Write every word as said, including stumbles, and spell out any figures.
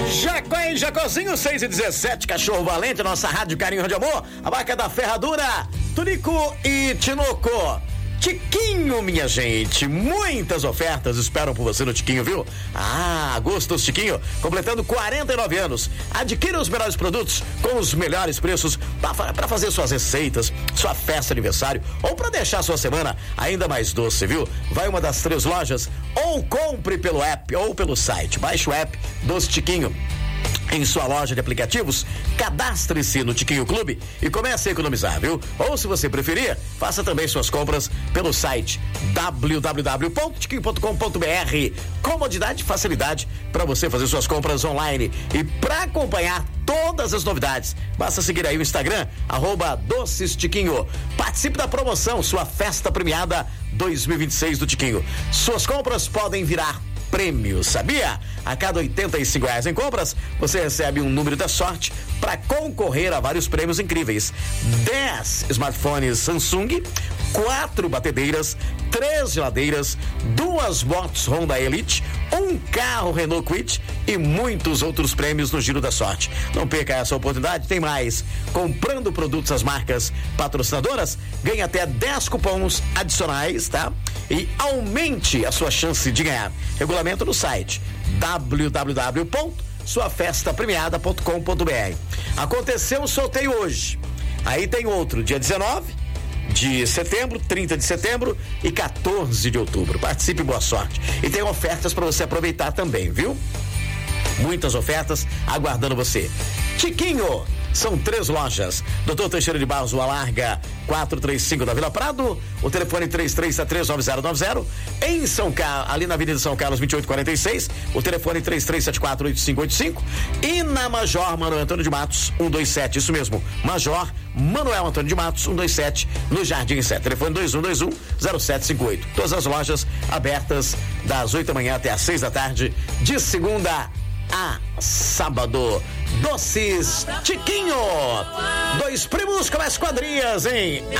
Jacó e Jacozinho, seis e dezessete, cachorro valente, nossa rádio Carinho de Amor, a marca da Ferradura, Tunico e Tinoco. Tiquinho, minha gente, muitas ofertas esperam por você no Tiquinho, viu? Ah, Agostos Tiquinho, completando quarenta e nove anos. Adquira os melhores produtos com os melhores preços para fazer suas receitas, sua festa aniversário ou para deixar sua semana ainda mais doce, viu? Vai uma das três lojas ou compre pelo app ou pelo site. Baixe o app dos Tiquinho em sua loja de aplicativos, cadastre-se no Tiquinho Clube e comece a economizar, viu? Ou se você preferir, faça também suas compras pelo site w w w ponto tiquinho ponto com ponto b r. Comodidade e facilidade para você fazer suas compras online. E para acompanhar todas as novidades, basta seguir aí o Instagram, arroba Doces Tiquinho. Participe da promoção, sua festa premiada dois mil e vinte e seis do Tiquinho. Suas compras podem virar prêmio, sabia? A cada oitenta e cinco reais em compras, você recebe um número da sorte para concorrer a vários prêmios incríveis. dez smartphones Samsung, quatro batedeiras, três geladeiras, duas motos Honda Elite, um carro Renault Kwid e muitos outros prêmios no Giro da Sorte. Não perca essa oportunidade, tem mais. Comprando produtos das marcas patrocinadoras, ganhe até dez cupons adicionais, tá? E aumente a sua chance de ganhar. Regulamento no site w w w ponto sua festa premiada ponto com ponto b r. Aconteceu o sorteio hoje. Aí tem outro, dia dezenove de setembro, trinta de setembro e quatorze de outubro. Participe, boa sorte. E tem ofertas para você aproveitar também, viu? Muitas ofertas aguardando você. Tiquinho, são três lojas. doutor Teixeira de Barros, Rua Larga, quatrocentos e trinta e cinco da Vila Prado. O telefone três três três nove zero nove zero. Em São Carlos, ali na Avenida São Carlos, vinte e oito quarenta e seis. O telefone três três sete quatro oito cinco oito cinco. E na Major Manuel Antônio de Matos, cento e vinte e sete. Isso mesmo, Major Manuel Antônio de Matos, cento e vinte e sete, no Jardim sete. Telefone dois um dois um zero sete cinco oito. Todas as lojas abertas das oito da manhã até às seis da tarde, de segunda a sábado. Doces Tiquinho. Dois primos com as quadrinhas, hein?